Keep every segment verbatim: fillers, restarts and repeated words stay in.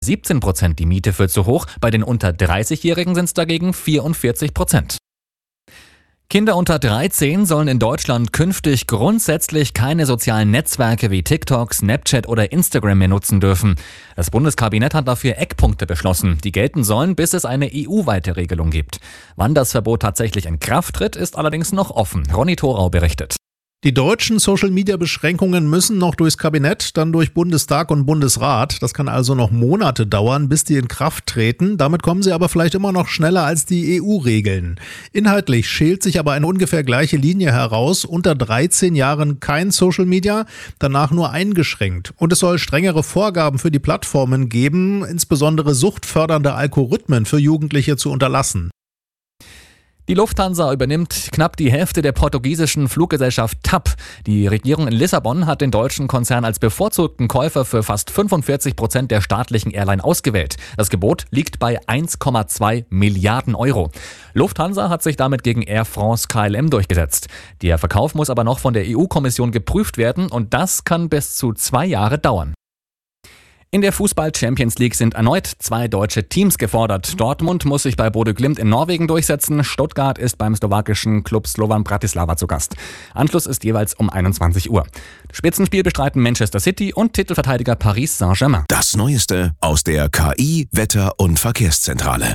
siebzehn Prozent die Miete für zu hoch, bei den unter dreißigjährigen sind es dagegen vierundvierzig Prozent. Kinder unter dreizehn sollen in Deutschland künftig grundsätzlich keine sozialen Netzwerke wie TikTok, Snapchat oder Instagram mehr nutzen dürfen. Das Bundeskabinett hat dafür Eckpunkte beschlossen, die gelten sollen, bis es eine E U-weite Regelung gibt. Wann das Verbot tatsächlich in Kraft tritt, ist allerdings noch offen. Ronny Thorau berichtet. Die deutschen Social-Media-Beschränkungen müssen noch durchs Kabinett, dann durch Bundestag und Bundesrat. Das kann also noch Monate dauern, bis die in Kraft treten. Damit kommen sie aber vielleicht immer noch schneller als die E U-Regeln. Inhaltlich schält sich aber eine ungefähr gleiche Linie heraus. Unter dreizehn Jahren kein Social-Media, danach nur eingeschränkt. Und es soll strengere Vorgaben für die Plattformen geben, insbesondere suchtfördernde Algorithmen für Jugendliche zu unterlassen. Die Lufthansa übernimmt knapp die Hälfte der portugiesischen Fluggesellschaft T A P. Die Regierung in Lissabon hat den deutschen Konzern als bevorzugten Käufer für fast fünfundvierzig Prozent der staatlichen Airline ausgewählt. Das Gebot liegt bei eins Komma zwei Milliarden Euro. Lufthansa hat sich damit gegen Air France K L M durchgesetzt. Der Verkauf muss aber noch von der E U-Kommission geprüft werden und das kann bis zu zwei Jahre dauern. In der Fußball-Champions League sind erneut zwei deutsche Teams gefordert. Dortmund muss sich bei Bodø Glimt in Norwegen durchsetzen. Stuttgart ist beim slowakischen Klub Slovan Bratislava zu Gast. Anschluss ist jeweils um einundzwanzig Uhr. Das Spitzenspiel bestreiten Manchester City und Titelverteidiger Paris Saint-Germain. Das Neueste aus der K I-, Wetter- und Verkehrszentrale.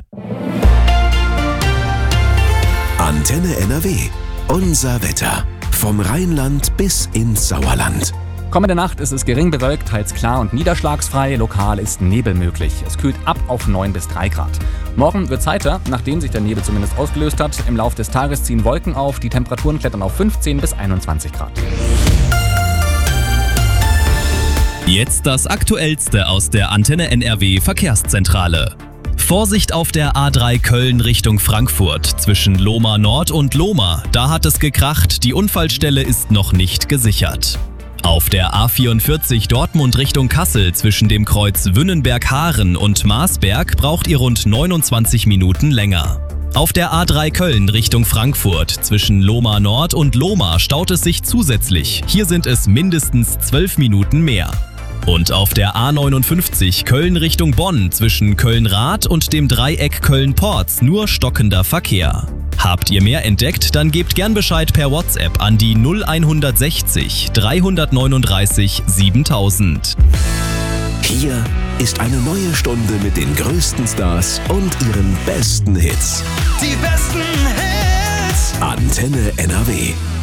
Antenne N R W. Unser Wetter. Vom Rheinland bis ins Sauerland. Kommende Nacht ist es gering bewölkt, teils klar und niederschlagsfrei. Lokal ist Nebel möglich. Es kühlt ab auf neun bis drei Grad. Morgen wird's heiter, nachdem sich der Nebel zumindest ausgelöst hat. Im Laufe des Tages ziehen Wolken auf. Die Temperaturen klettern auf fünfzehn bis einundzwanzig Grad. Jetzt das Aktuellste aus der Antenne N R W Verkehrszentrale. Vorsicht auf der A drei Köln Richtung Frankfurt zwischen Lohmar Nord und Lohmar. Da hat es gekracht, die Unfallstelle ist noch nicht gesichert. Auf der A vierundvierzig Dortmund Richtung Kassel zwischen dem Kreuz Wünnenberg-Haaren und Marsberg braucht ihr rund neunundzwanzig Minuten länger. Auf der A drei Köln Richtung Frankfurt zwischen Lohmar Nord und Lohmar staut es sich zusätzlich. Hier sind es mindestens zwölf Minuten mehr. Und auf der A neunundfünfzig Köln Richtung Bonn zwischen Köln-Rath und dem Dreieck Köln-Porz nur stockender Verkehr. Habt ihr mehr entdeckt, dann gebt gern Bescheid per WhatsApp an die null sechzig dreihundertneununddreißig siebentausend. Hier ist eine neue Stunde mit den größten Stars und ihren besten Hits. Die besten Hits. Antenne N R W.